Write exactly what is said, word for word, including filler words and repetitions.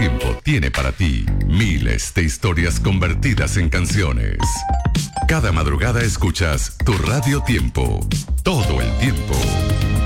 Tiempo tiene para ti miles de historias convertidas en canciones. Cada madrugada escuchas tu Radio Tiempo, todo el tiempo.